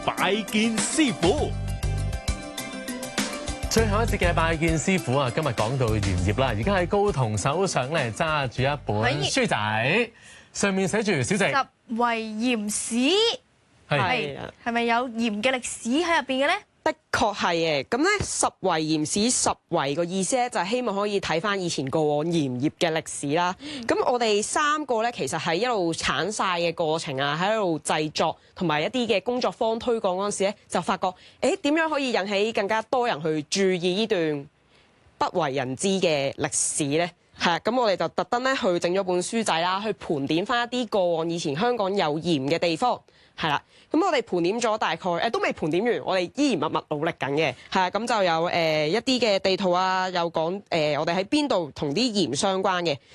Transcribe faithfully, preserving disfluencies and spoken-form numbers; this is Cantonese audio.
拜見師傅。 最後一節嘅拜見師傅啊，今日講到鹽業啦，而家喺高彤手上咧揸住一本書仔，上面寫住小姐十圍鹽史， 係係咪有鹽嘅歷史喺入邊嘅咧？ 的確係嘅，咁咧十圍鹽史，十圍個意思咧就係希望可以睇翻以前過往鹽業嘅歷史啦。咁、嗯、我哋三個咧其實係一路鏟晒嘅過程啊，喺度製作同埋一啲嘅工作坊推廣嗰陣時咧，就發覺誒點樣可以引起更加多人去注意呢段不為人知嘅歷史咧？係啊，咁我哋就特登咧去整咗本書仔啦，去盤點翻一啲過往以前香港有鹽嘅地方。係啦，咁我哋盤點咗大概誒都未盤點完，我哋依然默默努力緊嘅。係啊，咁就有誒、呃、一啲嘅地圖啊，有講誒、呃、我哋喺邊度同啲鹽相關嘅。